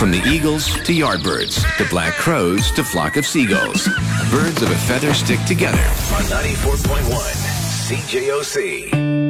From the eagles to yardbirds, to black crows to flock of seagulls, birds of a feather stick together. On 94.1 CJOC.